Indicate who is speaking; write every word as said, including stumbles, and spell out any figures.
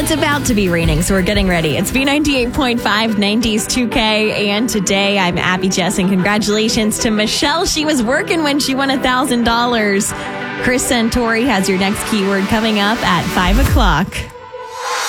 Speaker 1: it's about to be raining, so we're getting ready. It's B ninety-eight point five, nineties two K, and today I'm Abby Jess, and congratulations to Michelle. She was working when she won one thousand dollars. Chris Santori has your next keyword coming up at five o'clock.